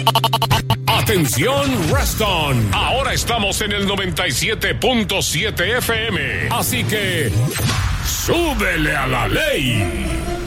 Atención, Reston. Ahora estamos en el 97.7 FM. Así que, súbele a la ley.